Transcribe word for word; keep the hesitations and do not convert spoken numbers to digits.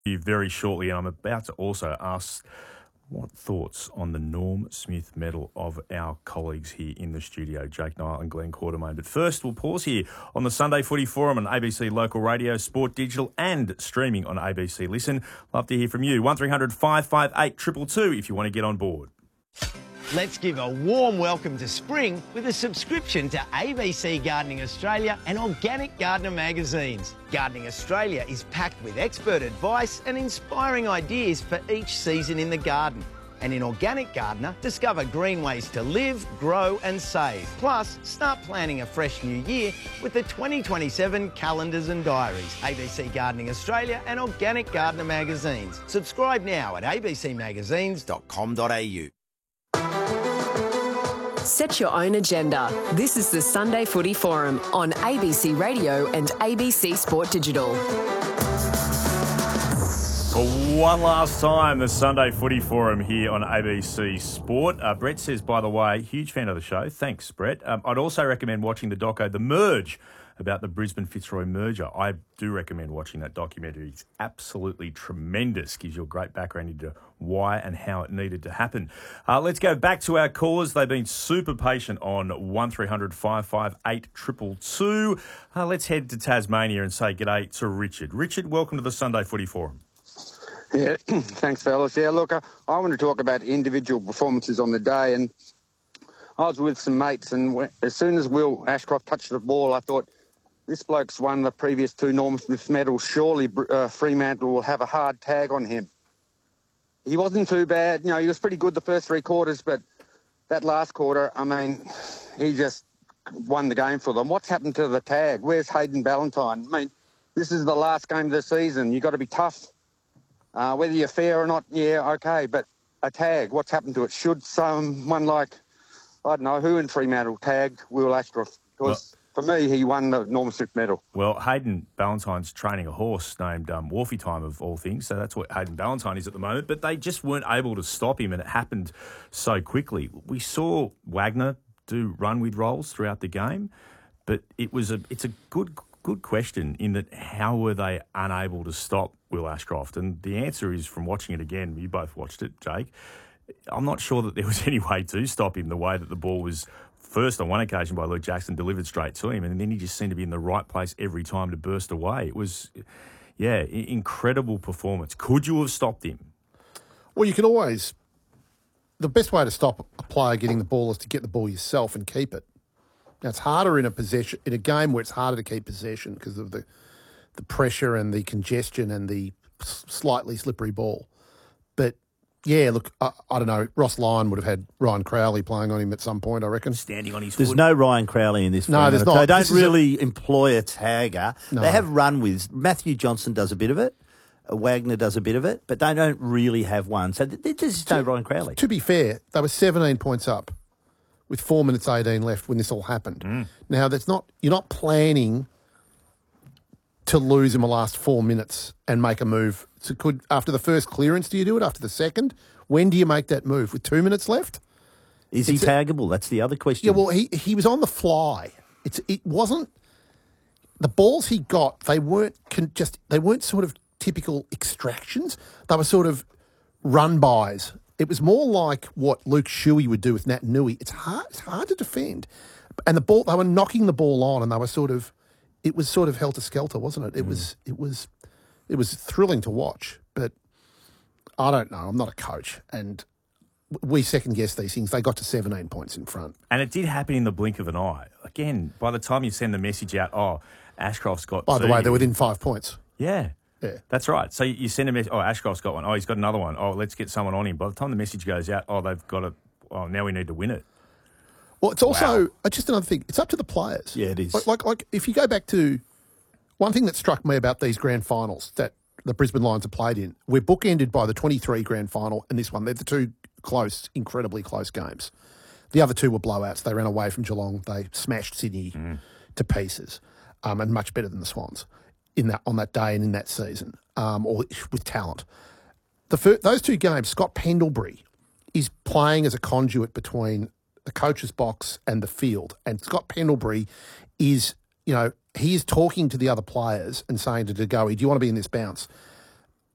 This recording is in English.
you very shortly, and I'm about to also ask what thoughts on the Norm Smith medal of our colleagues here in the studio, Jake Niall and Glenn Quartermain. But first, we'll pause here on the Sunday Footy Forum on A B C Local Radio, Sport Digital and streaming on A B C Listen. Love to hear from you. one three hundred five five eight two two two if you want to get on board. Let's give a warm welcome to spring with a subscription to A B C Gardening Australia and Organic Gardener magazines. Gardening Australia is packed with expert advice and inspiring ideas for each season in the garden. And in Organic Gardener, discover green ways to live, grow and save. Plus, start planning a fresh new year with the twenty twenty-seven calendars and diaries. A B C Gardening Australia and Organic Gardener magazines. Subscribe now at a b c magazines dot com dot a u. Set your own agenda. This is the Sunday Footy Forum on A B C Radio and A B C Sport Digital. For one last time, the Sunday Footy Forum here on A B C Sport. Uh, Brett says, by the way, huge fan of the show. Thanks, Brett. Um, I'd also recommend watching the doco, The Merge, about the Brisbane Fitzroy merger. I do recommend watching that documentary. It's absolutely tremendous. Gives you a great background into why and how it needed to happen. Uh, let's go back to our callers. They've been super patient on one three hundred five five eight two two two. Uh, let's head to Tasmania and say g'day to Richard. Richard, welcome to the Sunday Footy Forum. Yeah, thanks, fellas. Yeah, look, I, I want to talk about individual performances on the day, and I was with some mates, and when, as soon as Will Ashcroft touched the ball, I thought, this bloke's won the previous two Norm Smith medals. Surely uh, Fremantle will have a hard tag on him. He wasn't too bad. You know, he was pretty good the first three quarters, but that last quarter, I mean, he just won the game for them. What's happened to the tag? Where's Hayden Ballantyne? I mean, this is the last game of the season. You've got to be tough. Uh, whether you're fair or not, yeah, okay, but a tag, what's happened to it? Should someone like, I don't know, who in Fremantle tag Will Ashcroft? Because well, for me, he won the Norm Smith medal. Well, Hayden Ballantyne's training a horse named um, Wolfie Time, of all things, so that's what Hayden Ballantyne is at the moment, but they just weren't able to stop him, and it happened so quickly. We saw Wagner do run with rolls throughout the game, but it was a it's a good good question in that how were they unable to stop Will Ashcroft? And the answer is, from watching it again, you both watched it, Jake, I'm not sure that there was any way to stop him the way that the ball was first on one occasion by Luke Jackson delivered straight to him, and then he just seemed to be in the right place every time to burst away. It was, yeah, incredible performance. Could you have stopped him? Well, you can always... The best way to stop a player getting the ball is to get the ball yourself and keep it. Now, it's harder in a possession in a game where it's harder to keep possession because of the the pressure and the congestion and the slightly slippery ball. But, yeah, look, I, I don't know, Ross Lyon would have had Ryan Crowley playing on him at some point, I reckon. Standing on his There's foot. no Ryan Crowley in this. No, there's not. They don't This is really a... employ a tagger. No. They have run with. Matthew Johnson does a bit of it. Uh, Wagner does a bit of it, but they don't really have one. So th- there's just no Ryan Crowley. To be fair, they were seventeen points up with four minutes eighteen left when this all happened. Mm. Now, that's not you're not planning to lose in the last four minutes and make a move. So could after the first clearance, do you do it? After the second? When do you make that move? With two minutes left? Is he It's a- taggable? That's the other question. Yeah, well, he he was on the fly. It's it wasn't the balls he got. They weren't con, just they weren't sort of typical extractions. They were sort of run bys. It was more like what Luke Shuey would do with Nat Nui. It's hard. It's hard to defend, and the ball. They were knocking the ball on, and they were sort of. It was sort of helter skelter, wasn't it? It mm. was. It was. It was thrilling to watch, but I don't know. I'm not a coach, and we second guess these things. They got to seventeen points in front, and it did happen in the blink of an eye. Again, by the time you send the message out, oh, Ashcroft's got. By the two. way, they're within five points. Yeah. Yeah. That's right. So you send a message, oh, Ashcroft's got one. Oh, he's got another one. Oh, let's get someone on him. By the time the message goes out, oh, they've got a, oh, now we need to win it. Well, it's also, Wow. uh, just another thing, it's up to the players. Yeah, it is. Like, like, like, if you go back to, one thing that struck me about these grand finals that the Brisbane Lions have played in, we're bookended by the twenty-three grand final and this one. They're the two close, incredibly close games. The other two were blowouts. They ran away from Geelong. They smashed Sydney mm. to pieces, um, and much better than the Swans in that on that day and in that season, um, or with talent. The fir- those two games, Scott Pendlebury is playing as a conduit between the coach's box and the field, and Scott Pendlebury is, you know, he is talking to the other players and saying to De Goey, do you want to be in this bounce?